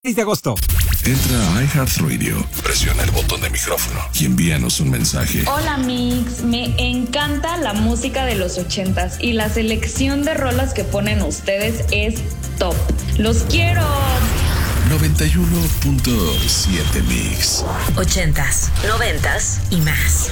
6 de agosto. Entra a iHeartRadio, presiona el botón de micrófono y envíanos un mensaje. Hola Mix, me encanta la música de los 80s y la selección de rolas que ponen ustedes es top. ¡Los quiero! 91.7 Mix. 80s, 90s y más.